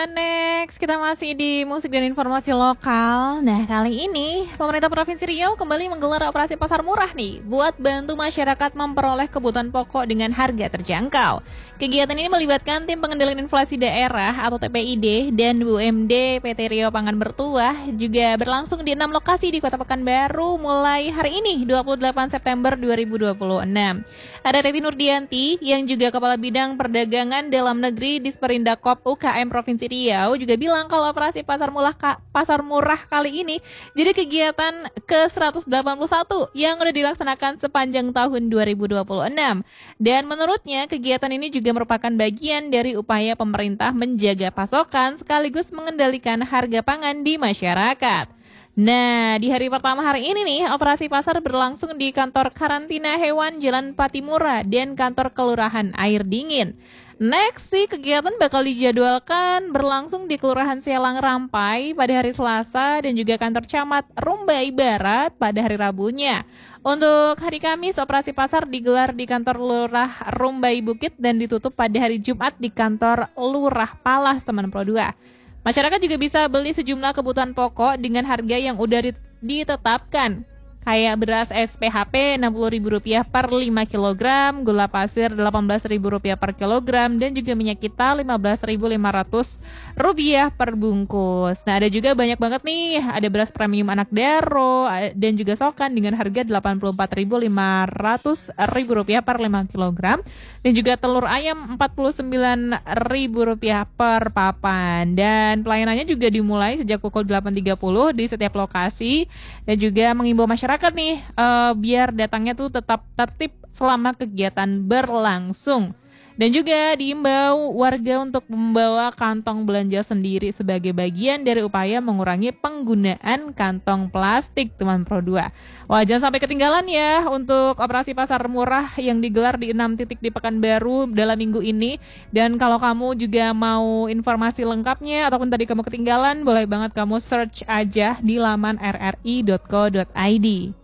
Next, kita masih di musik dan informasi lokal. Nah, kali ini pemerintah Provinsi Riau kembali menggelar operasi pasar murah nih buat bantu masyarakat memperoleh kebutuhan pokok dengan harga terjangkau. Kegiatan ini melibatkan tim pengendalian inflasi daerah atau TPID dan BUMD PT Riau Pangan Bertuah juga berlangsung di 6 lokasi di Kota Pekanbaru mulai hari ini 28 September 2026. Ada Teti Nurdianti yang juga Kepala Bidang Perdagangan Dalam Negeri di Disperindak UKM Provinsi Riau juga bilang kalau operasi pasar murah kali ini jadi kegiatan ke-181 yang udah dilaksanakan sepanjang tahun 2026. Dan menurutnya kegiatan ini juga merupakan bagian dari upaya pemerintah menjaga pasokan sekaligus mengendalikan harga pangan di masyarakat. Nah, di hari pertama hari ini nih, operasi pasar berlangsung di kantor karantina hewan Jalan Patimura dan kantor Kelurahan Air Dingin. Next sih, kegiatan bakal dijadwalkan berlangsung di Kelurahan Selang Rampai pada hari Selasa dan juga kantor Camat Rumbai Barat pada hari Rabunya. Untuk hari Kamis, operasi pasar digelar di kantor Lurah Rumbai Bukit dan ditutup pada hari Jumat di kantor Lurah Palas Teman Pro 2. Masyarakat juga bisa beli sejumlah kebutuhan pokok dengan harga yang udah ditetapkan. Kayak beras SPHP Rp60.000 per 5 kg, gula pasir Rp18.000 per kilogram, dan juga minyak kita Rp15.500 per bungkus. Nah, ada juga banyak banget nih, ada beras premium anak Daro dan juga Sokan dengan harga Rp84.500 per 5 kg, dan juga telur ayam Rp49.000 per papan. Dan pelayanannya juga dimulai sejak pukul 8.30 di setiap lokasi, dan juga mengimbau masyarakat nih biar datangnya tuh tetap tertib selama kegiatan berlangsung. Dan juga diimbau warga untuk membawa kantong belanja sendiri sebagai bagian dari upaya mengurangi penggunaan kantong plastik, teman Pro 2. Wah, jangan sampai ketinggalan ya untuk operasi pasar murah yang digelar di 6 titik di Pekanbaru dalam minggu ini. Dan kalau kamu juga mau informasi lengkapnya ataupun tadi kamu ketinggalan, boleh banget kamu search aja di laman rri.co.id.